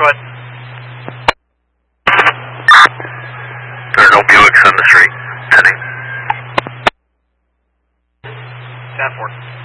go ahead. There are no Buicks on the street. 10-8. 10-4.